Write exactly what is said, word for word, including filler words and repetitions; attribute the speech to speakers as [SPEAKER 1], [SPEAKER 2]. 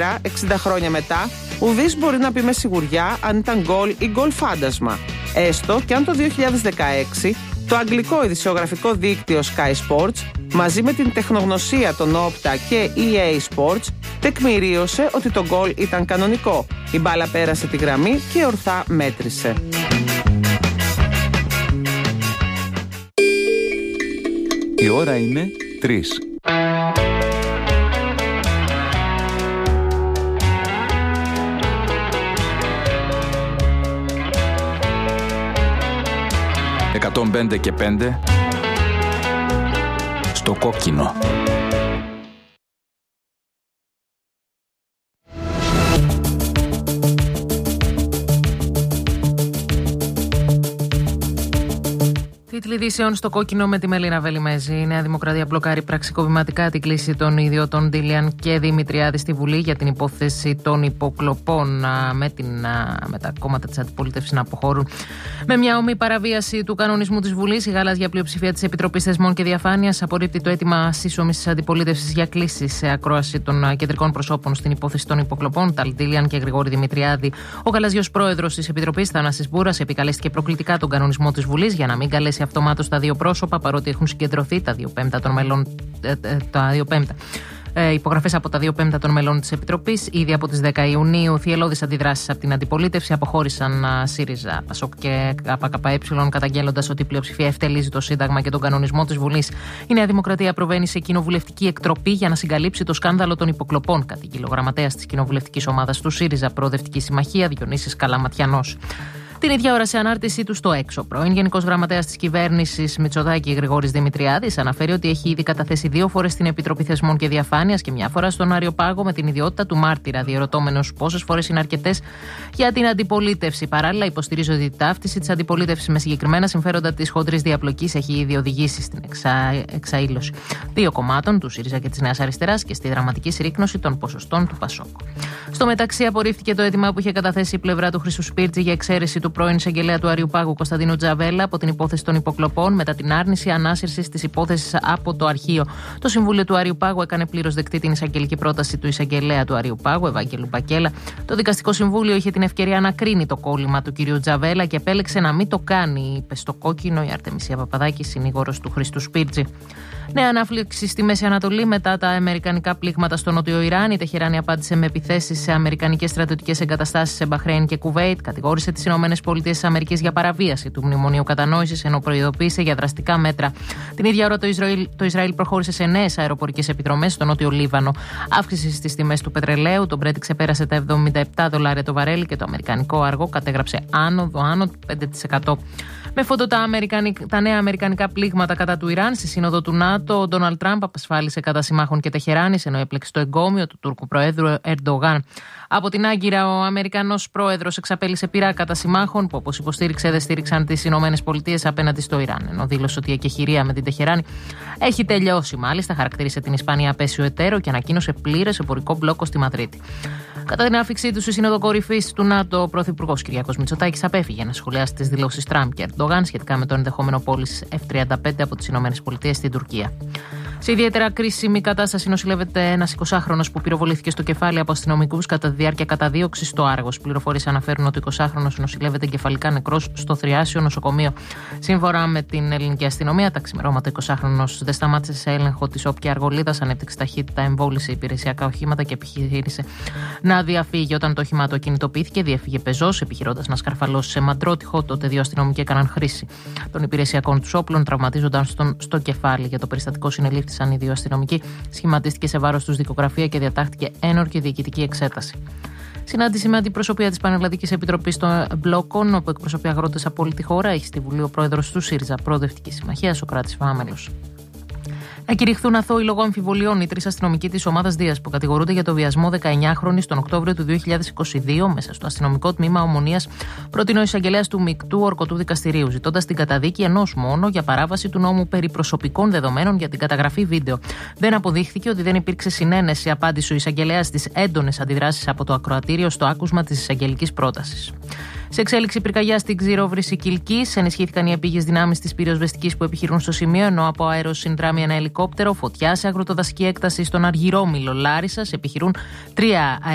[SPEAKER 1] σήμερα, εξήντα χρόνια μετά, ουδής μπορεί να πει με σιγουριά αν ήταν γκολ ή γκολ φάντασμα. Έστω και αν το δύο χιλιάδες δεκαέξι το αγγλικό ειδησιογραφικό δίκτυο Sky Sports μαζί με την τεχνογνωσία των Opta και ι έι Sports τεκμηρίωσε ότι το γκολ ήταν κανονικό. Η μπάλα πέρασε τη γραμμή και ορθά μέτρησε.
[SPEAKER 2] Η ώρα είναι τρεις. εκατόν πέντε και πέντε στο κόκκινο.
[SPEAKER 3] Τίτλοι ειδήσεων στο κόκκινο με τη Μελίνα Βελιμέζη. Η Νέα Δημοκρατία μπλοκάρει πραξικοπηματικά την κλίση των ιδιωτών Ντίλιαν και Δημητριάδη στη Βουλή για την υπόθεση των υποκλοπών, με, την, με τα κόμματα της αντιπολίτευσης να αποχωρούν. Με μια ομή παραβίαση του κανονισμού της Βουλής, η γαλάζια πλειοψηφία της Επιτροπής Θεσμών και Διαφάνειας απορρίπτει το αίτημα σύσσωμης της αντιπολίτευσης για κλίση σε ακρόαση των κεντρικών προσώπων στην υπόθεση των υποκλοπών, Ταλ Ντίλιαν και Γρηγόρη Δημητριάδη. Ο γαλάζιος πρόεδρος της Επιτροπής, Θανάσης Μπούρας, επικαλέστηκε προκλητικά τον κανονισμό της Βουλής για να μην καλέσει αυτομάτως τα δύο πρόσωπα, παρότι έχουν συγκεντρωθεί τα δύο πέμπτα των μελών. Ε, ε, τα δύο πέμπτα. Ε, υπογραφές από τα δύο πέμπτα των μελών της Επιτροπής. Ήδη από τις δέκα Ιουνίου, θυελλώδεις αντιδράσεις από την αντιπολίτευση αποχώρησαν ΣΥΡΙΖΑ, ΠΑΣΟΚ και ΚΚΕ, καταγγέλλοντας ότι η πλειοψηφία ευτελίζει το Σύνταγμα και τον κανονισμό της Βουλής. Η Νέα Δημοκρατία προβαίνει σε κοινοβουλευτική εκτροπή για να συγκαλύψει το σκάνδαλο των υποκλοπών, κατήγγειλε ο γραμματέας της κοινοβουλευτικής ομάδας του ΣΥΡΙΖΑ, Προοδευτική Συμμαχία, Διονύσης Καλαματιανός. Την ίδια ώρα, σε ανάρτησή του στο Έξω, πρώην Γενικός Γραμματέας της Κυβέρνησης Μητσοτάκη Γρηγόρης Δημητριάδης αναφέρει ότι έχει ήδη καταθέσει δύο φορές στην Επιτροπή Θεσμών και Διαφάνειας και μια φορά στον Αριοπάγο με την ιδιότητα του μάρτυρα, διερωτώμενος πόσες φορές είναι αρκετές για την αντιπολίτευση. Παράλληλα, υποστηρίζει ότι η ταύτιση της αντιπολίτευσης με συγκεκριμένα συμφέροντα της χοντρής διαπλοκής έχει ήδη οδηγήσει στην εξα... εξαήλωση δύο κομμάτων, του ΣΥΡΙΖΑ και της Νέας Αριστεράς, και στη δραματική συρρίκνωση των ποσοστών του ΠΑΣΟΚ. Στο μεταξύ, απορρίφθηκε το αίτημα που είχε καταθέσει η πλευρά του Χρήστου Σπίρτζη για εξαίρεση του πρώην εισαγγελέα του Αριοπάγου Κωνσταντίνου Τζαβέλα από την υπόθεση των υποκλοπών μετά την άρνηση ανάσυρσης της υπόθεσης από το αρχείο. Το Συμβούλιο του Αριοπάγου έκανε πλήρως δεκτή την εισαγγελική πρόταση του εισαγγελέα του Αριοπάγου, Ευάγγελου Μπακέλα. Το Δικαστικό Συμβούλιο είχε την ευκαιρία να κρίνει το κόλλημα του κυρίου Τζαβέλα και επέλεξε να μην το κάνει, είπε στο κόκκινο η Αρτεμισία Παπαδάκη, συνήγορος του Χρήστου Σπίρτζη. Νέα ανάφλεξη στη Μέση Ανατολή μετά τα αμερικανικά πλήγματα στο Νότιο Ιράν. Η Τεχεράνη απάντησε με επιθέσεις σε αμερικανικές στρατιωτικές εγκαταστάσεις σε Μπαχρέιν και Κουβέιτ. Κατηγόρησε τις ΗΠΑ για παραβίαση του Μνημονίου Κατανόησης, ενώ προειδοποίησε για δραστικά μέτρα. Την ίδια ώρα το Ισραήλ, το Ισραήλ προχώρησε σε νέες αεροπορικές επιδρομές στο Νότιο Λίβανο. Αύξηση στις τιμές του πετρελαίου. Το Brent ξεπέρασε τα εβδομήντα επτά δολάρια το βαρέλι και το αμερικανικό αργό κατέγραψε άνοδο άνω του πέντε τοις εκατό. Με φόντο τα, τα νέα αμερικανικά πλήγματα κατά του Ιράν, στη Σύνοδο του ΝΑΤΟ, ο Ντόναλντ Τραμπ απασφάλισε κατά συμμάχων και Τεχεράνης, ενώ έπλεξε το εγκόμιο του Τούρκου Προέδρου Ερντογάν. Από την Άγκυρα, ο Αμερικανός πρόεδρος εξαπέλυσε πειρά κατά συμμάχων, που όπως υποστήριξε δεν στήριξαν τις Ηνωμένες Πολιτείες απέναντι στο Ιράν. Ενώ δήλωσε ότι η εκεχηρία με την Τεχεράνη έχει τελειώσει. Μάλιστα, χαρακτήρισε την Ισπανία απέσιο εταίρο και ανακοίνωσε πλήρες εμπορικό μπλόκο στη Μαδρίτη. Κατά την άφηξή του στη Σύνοδο Κορυφής του ΝΑΤΟ, ο Πρωθυπουργός Κυριάκος Μητσοτάκης απέφυγε να σχολιάσει τις δηλώσεις Τραμπ και Ερντογάν σχετικά με το ενδεχόμενο πώληση εφ τριάντα πέντε από τις Ηνωμένες Πολιτείες στην Τουρκία. Σε ιδιαίτερα κρίσιμη κατάσταση νοσηλεύεται ένας εικοσάχρονος που πυροβολήθηκε στο κεφάλι από αστυνομικούς κατά τη διάρκεια καταδίωξης στο Άργος. Πληροφορίες αναφέρουν ότι ο εικοσάχρονος νοσηλεύεται εγκεφαλικά νεκρός στο Θριάσιο νοσοκομείο. Σύμφωνα με την ελληνική αστυνομία, τα ξημερώματα ο εικοσάχρονος δεν σταμάτησε σε έλεγχο της όποια αργολίδας, ανέπτυξε ταχύτητα, εμβόλυσε υπηρεσιακά οχήματα και επιχείρησε να διαφύγει. Όταν το όχημα του κινητοποιήθηκε, διέφυγε πεζός, επιχειρώντας να σκαρφαλώσει σε μαντρότυχο. Τότε δύο αστυνομικοί έκαναν χρήση των υπηρεσιακών του όπλων, τραυματίζοντας τον στο κεφάλι. Για το περιστατικό συνελήφθησαν οι δύο αστυνομικοί, σχηματίστηκε σε βάρος τους δικογραφία και διατάχθηκε ένορκη διοικητική εξέταση. Συνάντηση με αντιπροσωπεία της Πανελλαδικής Επιτροπής των Μπλόκων, όπου εκπροσωπεί αγρότες από όλη τη χώρα, έχει στη Βουλή ο πρόεδρος του ΣΥΡΙΖΑ, Προοδευτική Συμμαχία, Σωκράτης Βάμελος. Να κηρυχθούν αθώοι λόγω αμφιβολιών οι τρεις αστυνομικοί της ομάδας Δίας που κατηγορούνται για το βιασμό δεκαεννιάχρονης τον Οκτώβριο του δύο χιλιάδες είκοσι δύο μέσα στο αστυνομικό τμήμα Ομονίας, πρότεινε ο εισαγγελέας του Μεικτού Ορκωτού Δικαστηρίου, ζητώντας την καταδίκη ενός μόνο για παράβαση του νόμου περί προσωπικών δεδομένων για την καταγραφή βίντεο. Δεν αποδείχθηκε ότι δεν υπήρξε συνένεση, απάντησε ο εισαγγελέας στις έντονες αντιδράσεις από το ακροατήριο στο άκουσμα της εισαγγελικής πρότασης. Σε εξέλιξη πυρκαγιά στην Ξηρόβρηση Κιλκής, ενισχύθηκαν οι επίγειες δυνάμεις της πυροσβεστικής που επιχειρούν στο σημείο, ενώ από αέρος συνδράμει ένα ελικόπτερο. Φωτιά σε αγροτοδασική έκταση στον Αργυρόμιλο Λάρισσας επιχειρούν τρία